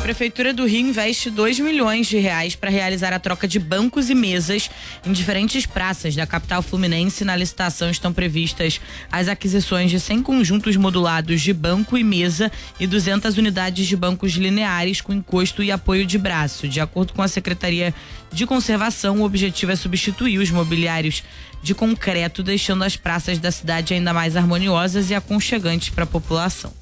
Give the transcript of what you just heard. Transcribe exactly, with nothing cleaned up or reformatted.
Prefeitura do Rio investe dois milhões de reais para realizar a troca de bancos e mesas em diferentes praças da capital fluminense. Na licitação estão previstas as aquisições de cem conjuntos modulados de banco e mesa e duzentas unidades de bancos lineares com encosto e apoio de braço. De acordo com a Secretaria de Conservação, o objetivo é substituir os mobiliários de concreto, deixando as praças da cidade ainda mais harmoniosas e aconchegantes para a população.